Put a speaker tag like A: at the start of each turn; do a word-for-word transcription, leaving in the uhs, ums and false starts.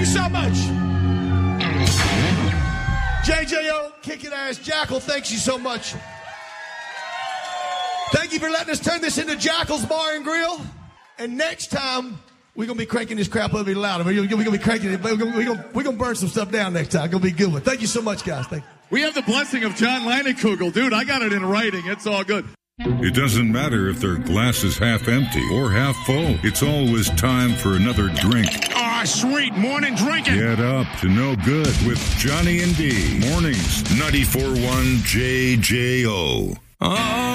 A: so much. J J O, kicking ass. Jackal, thanks you so much. Thank you for letting us turn this into Jackal's Bar and Grill. And next time, we're going to be cranking this crap a little bit louder. We're going to be cranking it. We're going to we're going to burn some stuff down next time. It's going to be a good one. Thank you so much, guys. Thank you.
B: We have the blessing of John Leinekugel. Dude, I got it in writing. It's all good.
C: It doesn't matter if their glass is half empty or half full. It's always time for another drink.
D: Ah, oh, sweet morning drinking.
C: Get up to no good with Johnny and D. Mornings, ninety-four point one J J O. Oh.